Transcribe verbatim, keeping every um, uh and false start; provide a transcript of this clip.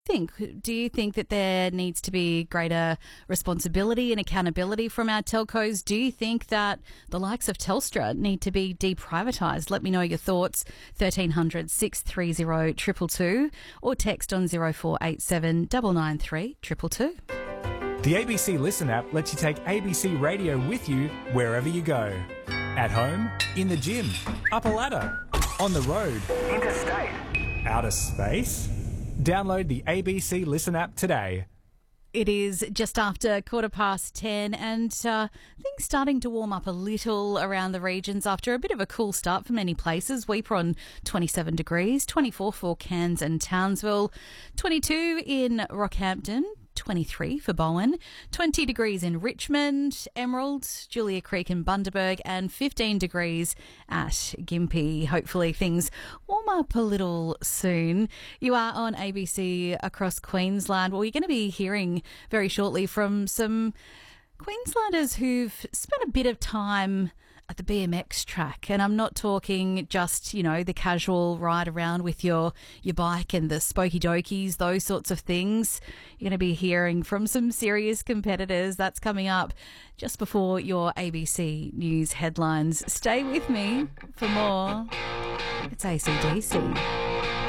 think? Do you think that there needs to be greater responsibility and accountability from our telcos? Do you think that the likes of Telstra need to be deprivatised? Let me know your thoughts. thirteen hundred, six three zero, two two two or text on zero four eight seven, nine nine three, two two two. The A B C Listen app lets you take A B C Radio with you wherever you go. At home, in the gym, up a ladder, on the road, interstate, outer space. Download the A B C Listen app today. It is just after quarter past ten and uh, things starting to warm up a little around the regions after a bit of a cool start for many places. Weeper on twenty-seven degrees, twenty-four for Cairns and Townsville, twenty-two in Rockhampton, twenty-three for Bowen, twenty degrees in Richmond, Emerald, Julia Creek and Bundaberg, and fifteen degrees at Gympie. Hopefully things warm up a little soon. You are on A B C across Queensland. Well, you're going to be hearing very shortly from some Queenslanders who've spent a bit of time at the B M X track, and I'm not talking just, you know, the casual ride around with your your bike and the spokey dokies, those sorts of things. You're going to be hearing from some serious competitors. That's coming up just before your A B C News headlines. Stay with me for more. It's A C D C.